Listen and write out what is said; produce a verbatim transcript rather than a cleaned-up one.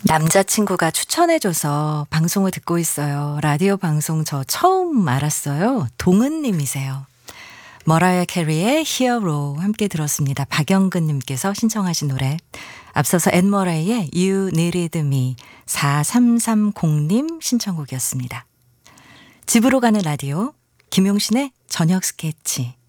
남자친구가 추천해줘서 방송을 듣고 있어요. 라디오 방송 저 처음 알았어요. 동은님이세요. 머라이어 캐리의 히어로 함께 들었습니다. 박영근님께서 신청하신 노래. 앞서서 앤 머레이의 You Needed Me 사삼삼공님 신청곡이었습니다. 집으로 가는 라디오 김용신의 저녁 스케치.